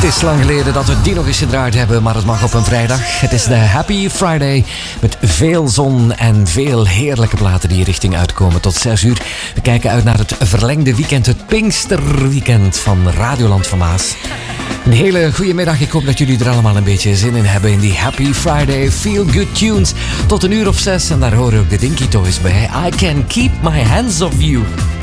is lang geleden dat we die nog eens gedraaid hebben, maar het mag op een vrijdag. Het is de Happy Friday met veel zon en veel heerlijke platen die richting uitkomen tot 6 uur. We kijken uit naar het verlengde weekend, het Pinksterweekend van Radioland van Maas. Een hele goede middag. Ik hoop dat jullie er allemaal een beetje zin in hebben in die Happy Friday Feel Good Tunes. Tot 1 uur of 6 en daar horen ook de Dinky Toys bij. I Can Keep My Hands Off You.